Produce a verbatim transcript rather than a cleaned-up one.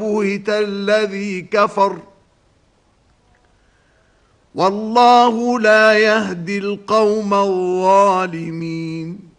بهت الذي كفر والله لا يهدي القوم الظالمين.